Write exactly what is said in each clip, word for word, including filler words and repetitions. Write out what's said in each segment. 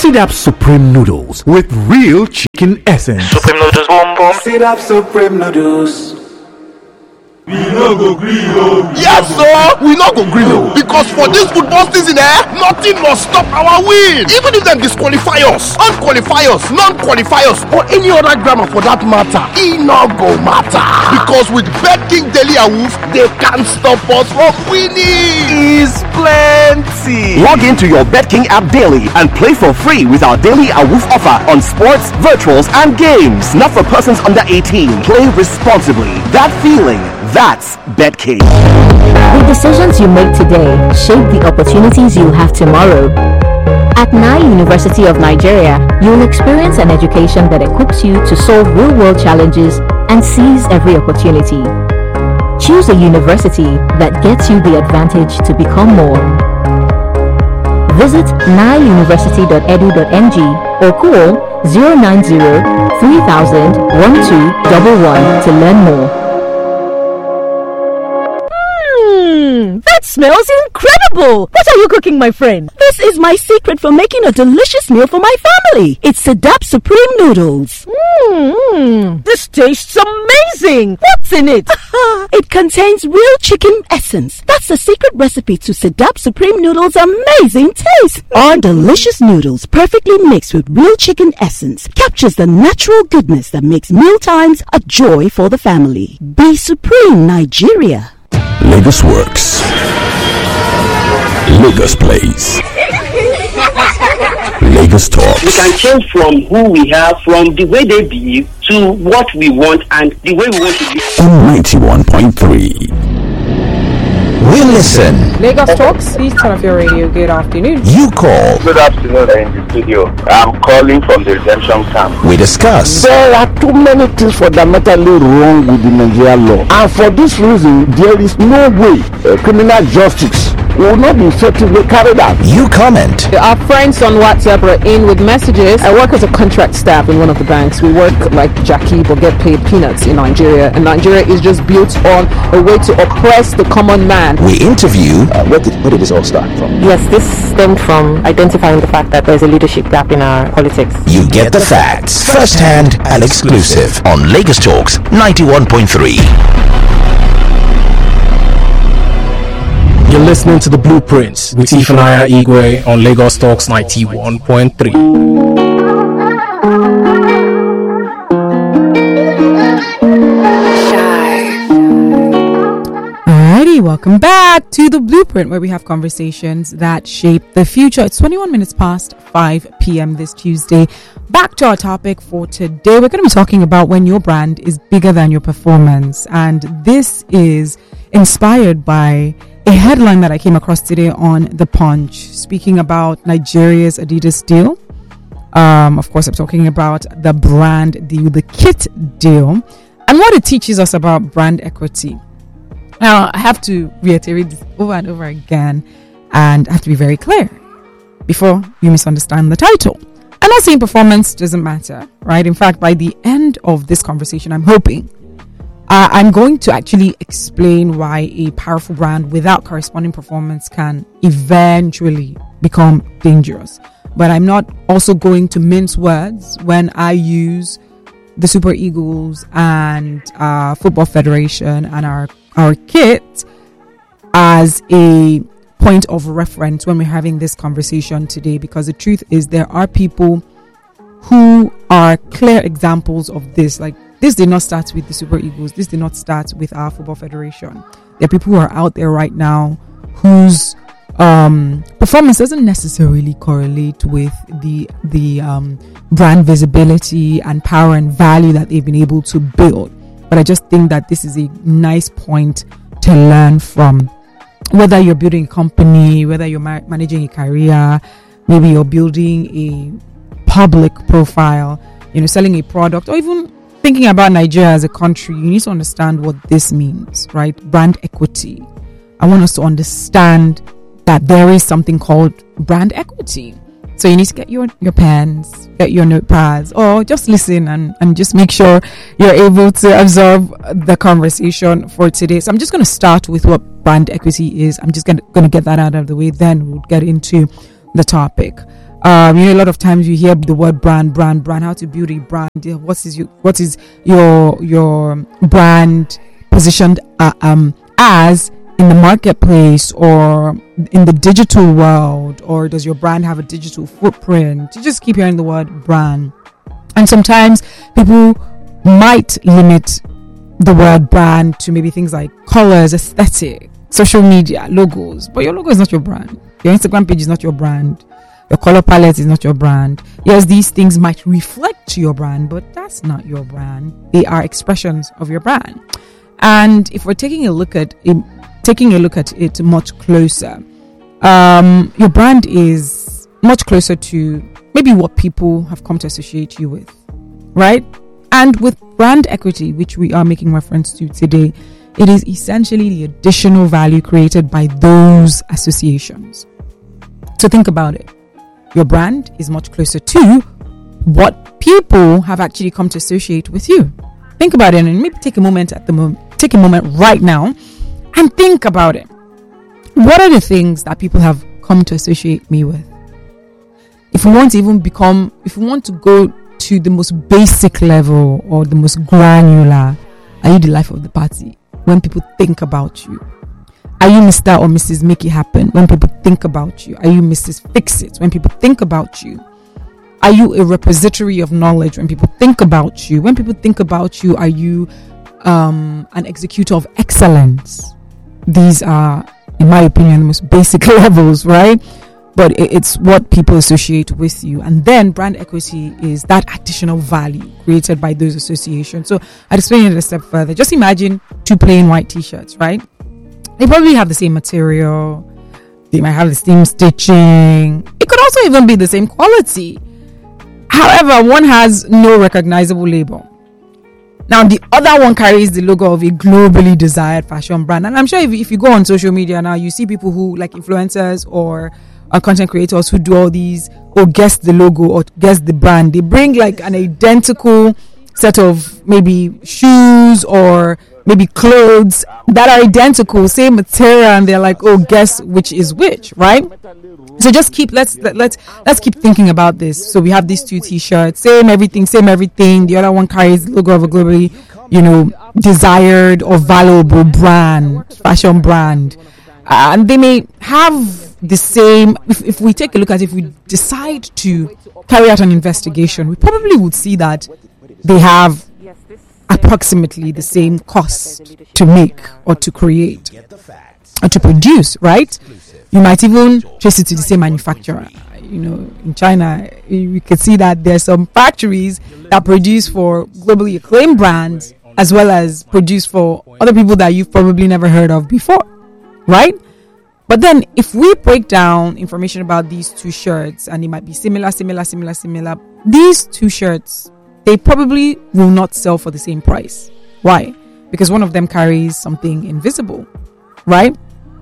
Sit Up Supreme Noodles with real chicken essence. Supreme Noodles, boom boom. Sit Up Supreme Noodles. We no go green o. Yes sir, we no go green o, because for this football season eh, nothing must stop our win. Even if them disqualify us, unqualify us, non-qualify us, or any other grammar for that matter, e no go matter. Because with BetKing Daily Awoof, they can't stop us from winning. Is plenty. Log into your BetKing app daily and play for free with our daily Awoof offer on sports, virtuals, and games. Not for persons under eighteen. Play responsibly. That feeling. That's BetKing. The decisions you make today shape the opportunities you have tomorrow. At Nile University of Nigeria, you will experience an education that equips you to solve real-world challenges and seize every opportunity. Choose a university that gets you the advantage to become more. Visit nile university dot e d u dot n g or call zero nine zero three thousand one two one one to learn more. That smells incredible! What are you cooking, my friend? This is my secret for making a delicious meal for my family. It's Sedap Supreme Noodles. Mmm, this tastes amazing! What's in it? It contains real chicken essence. That's the secret recipe to Sedap Supreme Noodles' amazing taste. Our delicious noodles, perfectly mixed with real chicken essence, captures the natural goodness that makes mealtimes a joy for the family. Be Supreme, Nigeria. Lagos Works. Lagos Plays. Lagos Talks. We can change from who we are, from the way they behave, to what we want and the way we want to be. On ninety-one point three. We listen. Lagos Talks. Please turn off your radio. Good afternoon. You call. Good afternoon in the studio. I'm calling from the redemption camp. We discuss. There are too many things fundamentally wrong with the Nigerian law, and for this reason, there is no way uh, criminal justice will not be effectively carried out. You comment. Our friends on WhatsApp are in with messages. I work as a contract staff in one of the banks. We work like Jackie but get paid peanuts in Nigeria, and Nigeria is just built on a way to oppress the common man. We interview. Uh, where, did, where did this all start from? Yes, this stemmed from identifying the fact that there's a leadership gap in our politics. You get the facts first-hand and exclusive on Lagos Talks ninety-one point three. You're listening to The Blueprints with Ifunanya Igwe on Lagos Talks ninety-one point three. Alrighty, welcome back to The Blueprint, where we have conversations that shape the future. It's twenty-one minutes past five p.m. this Tuesday. Back to our topic for today. We're going to be talking about when your brand is bigger than your performance. And this is inspired by a headline that I came across today on The Punch, speaking about Nigeria's Adidas deal. Um, of course, I'm talking about the brand deal, the kit deal, and what it teaches us about brand equity. Now, I have to reiterate this over and over again, and I have to be very clear before you misunderstand the title. I'm not saying performance doesn't matter, right? In fact, by the end of this conversation, I'm hoping Uh, I'm going to actually explain why a powerful brand without corresponding performance can eventually become dangerous. But I'm not also going to mince words when I use the Super Eagles and uh, Football Federation and our, our kit as a point of reference when we're having this conversation today. Because the truth is, there are people who are clear examples of this. Like, this did not start with the Super Eagles. This did not start with our Football Federation. There are people who are out there right now whose um, performance doesn't necessarily correlate with the the um, brand visibility and power and value that they've been able to build. But I just think that this is a nice point to learn from. Whether you're building a company, whether you're ma- managing a career, maybe you're building a public profile, you know, selling a product, or even thinking about Nigeria as a country, you need to understand what this means, right? Brand equity. I want us to understand that there is something called brand equity. So you need to get your, your pens, get your notepads, or just listen and, and just make sure you're able to absorb the conversation for today. So I'm just going to start with what brand equity is. I'm just going to get that out of the way. Then we'll get into the topic. Um, you know, a lot of times you hear the word brand, brand, brand. How to build a brand? What is your what is your your brand positioned uh, um as in the marketplace or in the digital world, or does your brand have a digital footprint? You just keep hearing the word brand, and sometimes people might limit the word brand to maybe things like colors, aesthetic, social media, logos. But your logo is not your brand. Your Instagram page is not your brand. Your color palette is not your brand. Yes, these things might reflect your brand, but that's not your brand. They are expressions of your brand. And if we're taking a look at it, taking a look at it much closer, um, your brand is much closer to maybe what people have come to associate you with, right? And with brand equity, which we are making reference to today, it is essentially the additional value created by those associations. So think about it. Your brand is much closer to what people have actually come to associate with you. Think about it, and maybe take a moment at the moment, take a moment right now and think about it. What are the things that people have come to associate me with? If we want to even become, if we want to go to the most basic level or the most granular, are you the life of the party when people think about you? Are you Mister or Missus Make It Happen when people think about you? Are you Missus Fix It when people think about you? Are you a repository of knowledge when people think about you? When people think about you, are you um, an executor of excellence? These are, in my opinion, the most basic levels, right? But it's what people associate with you. And then brand equity is that additional value created by those associations. So I'd explain it a step further. Just imagine two plain white t-shirts, right? They probably have the same material. They might have the same stitching. It could also even be the same quality. However, one has no recognizable label. Now, the other one carries the logo of a globally desired fashion brand. And I'm sure if, if you go on social media now, you see people who, like influencers or uh, content creators who do all these, or guess the logo or guess the brand. They bring like an identical set of maybe shoes or maybe clothes that are identical, same material, and they're like, oh, guess which is which, right? So just keep let's let, let's let's keep thinking about this. So we have these two t-shirts, same everything, same everything. The other one carries the logo of a globally, you know, desired or valuable brand, fashion brand, uh, and they may have the same. If, if we take a look at it, if we decide to carry out an investigation, we probably would see that they have approximately the same cost to make or to create or to produce, right? You might even trace it to the same manufacturer. You know, in China, we can see that there's some factories that produce for globally acclaimed brands as well as produce for other people that you've probably never heard of before, right? But then if we break down information about these two shirts, and it might be similar, similar, similar, similar, these two shirts, they probably will not sell for the same price. Why? Because one of them carries something invisible, right?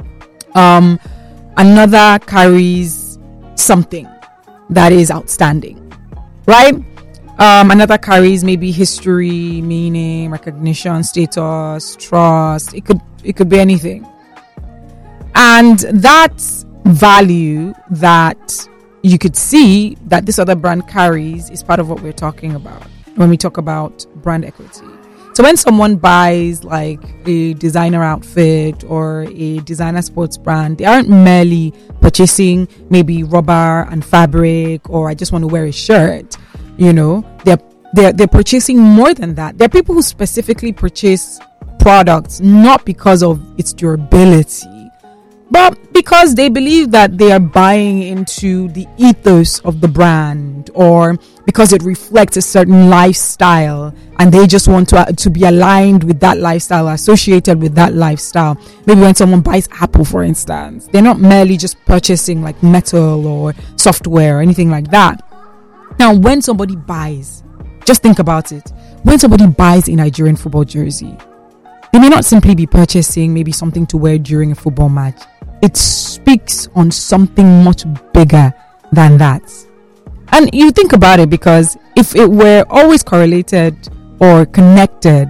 Um, another carries something that is outstanding, right? Um, another carries maybe history, meaning, recognition, status, trust. It could it could be anything. And that value that you could see that this other brand carries is part of what we're talking about when we talk about brand equity. So when someone buys like a designer outfit or a designer sports brand, they aren't merely purchasing maybe rubber and fabric, or I just want to wear a shirt. You know, they're they're they're purchasing more than that. There are people who specifically purchase products not because of its durability, but because they believe that they are buying into the ethos of the brand, or because it reflects a certain lifestyle and they just want to, uh, to be aligned with that lifestyle, associated with that lifestyle. Maybe when someone buys Apple, for instance, they're not merely just purchasing like metal or software or anything like that. Now, when somebody buys, just think about it. When somebody buys a Nigerian football jersey, they may not simply be purchasing maybe something to wear during a football match. It speaks on something much bigger than that. And you think about it, because if it were always correlated or connected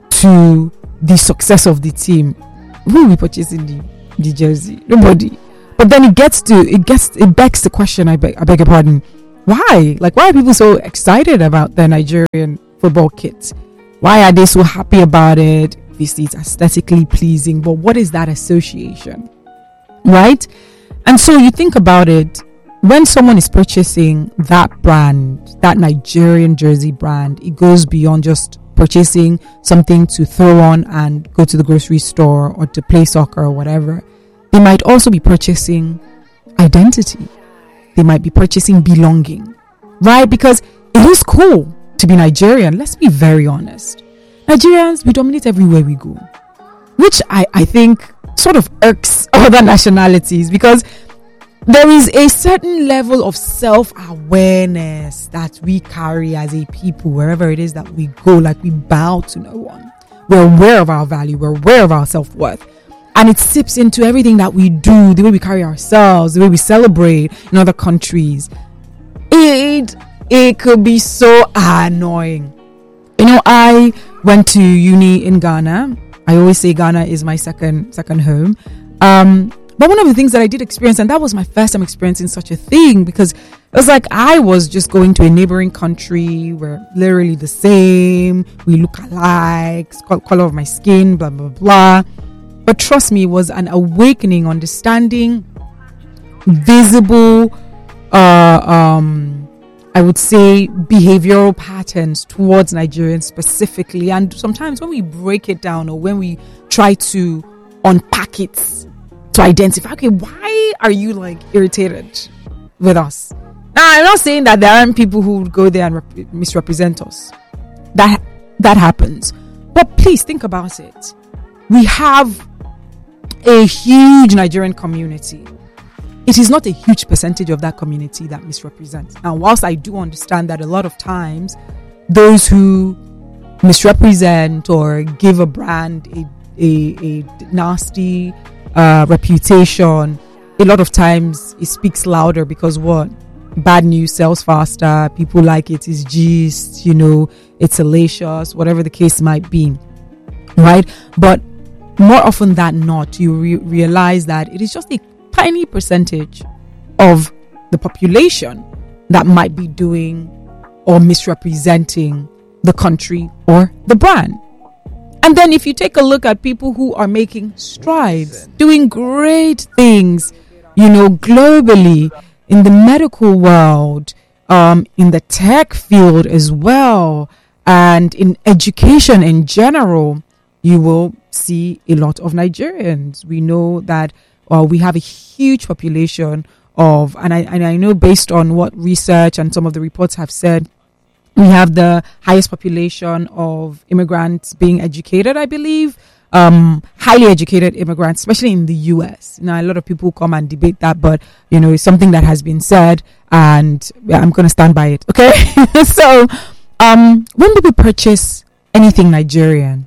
to the success of the team, who will be purchasing the, the jersey? Nobody. But then it gets to it gets it begs the question. I beg, I beg your pardon. Why? Like, why are people so excited about the Nigerian football kit? Why are they so happy about it? Obviously, it's aesthetically pleasing, but what is that association, right? And so you think about it. When someone is purchasing that brand, that Nigerian jersey brand, it goes beyond just purchasing something to throw on and go to the grocery store or to play soccer or whatever. They might also be purchasing identity. They might be purchasing belonging, right? Because it is cool to be Nigerian. Let's be very honest. Nigerians, we dominate everywhere we go, which I, I think sort of irks other nationalities, because there is a certain level of self-awareness that we carry as a people wherever it is that we go. Like, we bow to no one. We're aware of our value. We're aware of our self-worth. And it seeps into everything that we do, the way we carry ourselves, the way we celebrate in other countries. It, it could be so annoying. You know, I went to uni in Ghana. I always say Ghana is my second second home. Um, but one of the things that I did experience, and that was my first time experiencing such a thing, because it was like I was just going to a neighboring country. We're literally the same. We look alike, color of my skin, blah, blah, blah. But trust me, it was an awakening, understanding visible, uh, um, I would say, behavioral patterns towards Nigerians specifically. And sometimes when we break it down, or when we try to unpack it to identify, okay, why are you like irritated with us? Now, I'm not saying that there aren't people who would go there and rep- misrepresent us. That that happens. But please think about it. We have a huge Nigerian community. It is not a huge percentage of that community that misrepresents. Now, whilst I do understand that a lot of times those who misrepresent or give a brand a a, a nasty uh, reputation, a lot of times it speaks louder, because what? Bad news sells faster. People like it is gist, you know, it's salacious, whatever the case might be, right? But more often than not, you re- realize that it is just a tiny percentage of the population that might be doing or misrepresenting the country or the brand. And then if you take a look at people who are making strides, doing great things, you know, globally, in the medical world, um, in the tech field as well, and in education in general, you will see a lot of Nigerians. We know that uh, we have a huge population of, and I, and I know based on what research and some of the reports have said, we have the highest population of immigrants being educated, I believe, um, highly educated immigrants, especially in the U S. Now, a lot of people come and debate that, but, you know, it's something that has been said, and yeah, I'm going to stand by it. Okay. So, um, when people purchase anything Nigerian,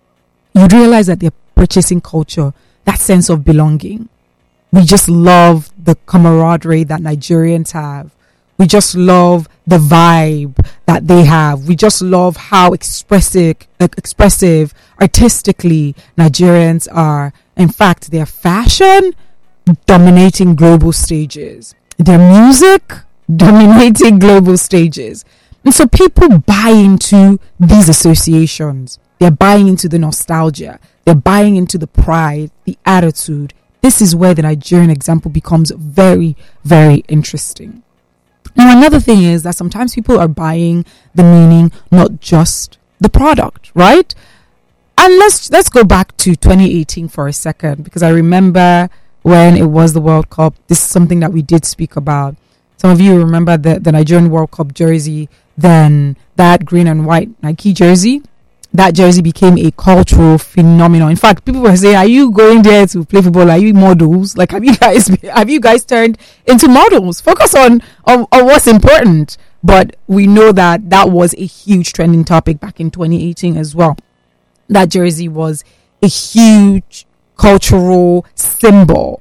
you realize that their purchasing culture, that sense of belonging. We just love the camaraderie that Nigerians have. We just love the vibe that they have. We just love how expressive, expressive, artistically Nigerians are. In fact, their fashion dominating global stages. Their music dominating global stages. And so people buy into these associations. They're buying into the nostalgia. They're buying into the pride, the attitude. This is where the Nigerian example becomes very, very interesting. Now, another thing is that sometimes people are buying the meaning, not just the product, right? And let's let's go back to twenty eighteen for a second, because I remember when it was the World Cup, this is something that we did speak about. Some of you remember the, the Nigerian World Cup jersey, then that green and white Nike jersey. That jersey became a cultural phenomenon. In fact, people were saying, are you going there to play football? Are you models? Like, have you guys have you guys turned into models? Focus on, on, on what's important. But we know that that was a huge trending topic back in twenty eighteen as well. That jersey was a huge cultural symbol.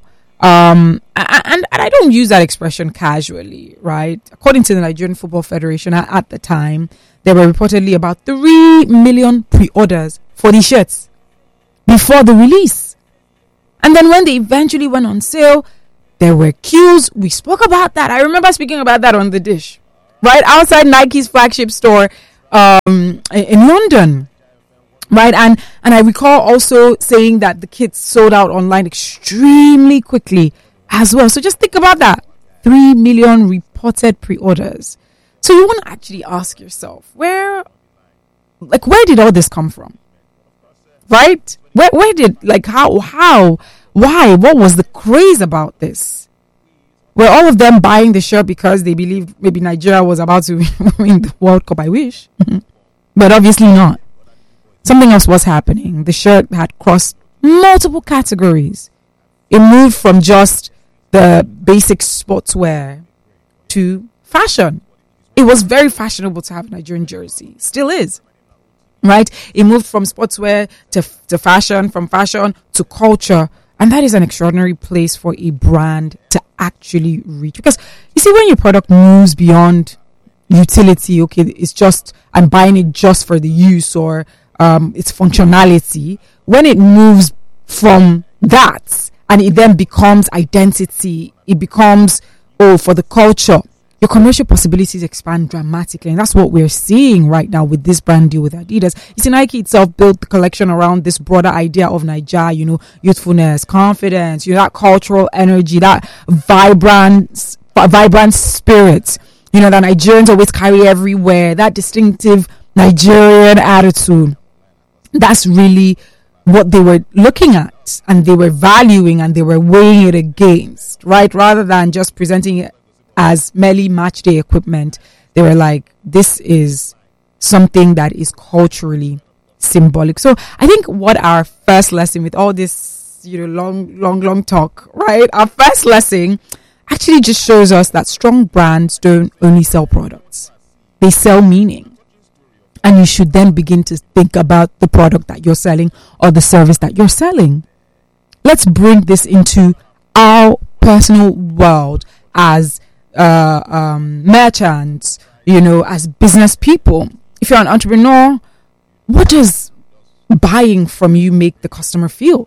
Um, and, and I don't use that expression casually, right? According to the Nigerian Football Federation at, at the time, there were reportedly about three million pre-orders for the shirts before the release. And then when they eventually went on sale, There were queues. We spoke about that. I remember speaking about that on The Dish, right outside Nike's flagship store um, in London, right? And and I recall also saying that the kits sold out online extremely quickly as well. So just think about that. Three million reported pre-orders. So you want to actually ask yourself, where, like, where did all this come from? Right? Where, where did, like, how, how, why, what was the craze about this? Were all of them buying the shirt because they believed maybe Nigeria was about to win the World Cup? I wish. But obviously not. Something else was happening. The shirt had crossed multiple categories. It moved from just the basic sportswear to fashion. It was very fashionable to have a Nigerian jersey. Still is. Right? It moved from sportswear to, to fashion, from fashion to culture. And that is an extraordinary place for a brand to actually reach. Because you see, when your product moves beyond utility, okay, it's just, I'm buying it just for the use or um, its functionality. When it moves from that and it then becomes identity, it becomes, oh, for the culture, your commercial possibilities expand dramatically. And that's what we're seeing right now with this brand deal with Adidas. You see, Nike itself built the collection around this broader idea of Nigeria, you know, youthfulness, confidence, you know, that cultural energy, that vibrant, vibrant spirit, you know, that Nigerians always carry everywhere, that distinctive Nigerian attitude. That's really what they were looking at and they were valuing and they were weighing it against, right? Rather than just presenting it as merely match day equipment, they were like, this is something that is culturally symbolic. So I think what our first lesson with all this, you know, long, long, long talk, right? Our first lesson actually just shows us that strong brands don't only sell products. They sell meaning. And you should then begin to think about the product that you're selling or the service that you're selling. Let's bring this into our personal world as uh, um, merchants, you know, as business people. If you're an entrepreneur, what does buying from you make the customer feel?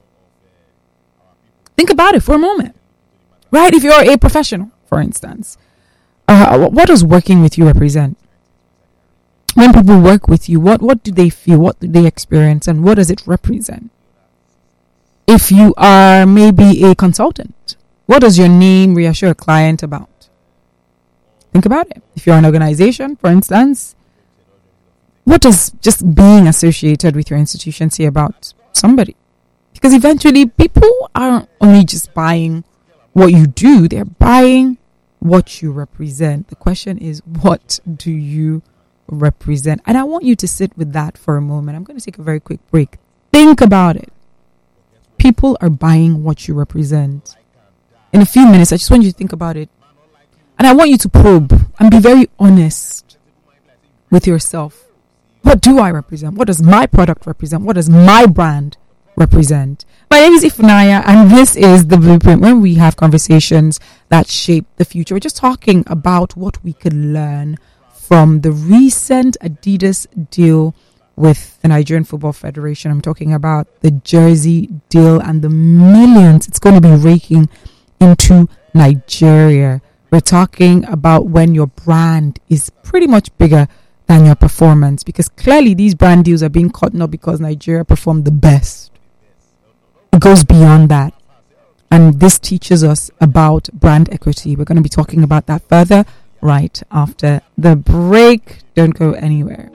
Think about it for a moment, right? If you're a professional, for instance, uh, what does working with you represent? When people work with you, what, what do they feel? What do they experience? And what does it represent? If you are maybe a consultant, what does your name reassure a client about? Think about it. If you're an organization, for instance, what does just being associated with your institution say about somebody? Because eventually people aren't only just buying what you do, they're buying what you represent. The question is, what do you represent? And I want you to sit with that for a moment. I'm going to take a very quick break. Think about it. People are buying what you represent. In a few minutes, I just want you to think about it. And I want you to probe and be very honest with yourself. What do I represent? What does my product represent? What does my brand represent? My name is Ifunaya, and this is The Blueprint, when we have conversations that shape the future. We're just talking about what we could learn from the recent Adidas deal with the Nigerian Football Federation. I'm talking about the jersey deal and the millions it's going to be raking into Nigeria. We're talking about when your brand is pretty much bigger than your performance, because clearly these brand deals are being cut not because Nigeria performed the best. It goes beyond that. And this teaches us about brand equity. We're going to be talking about that further right after the break. Don't go anywhere.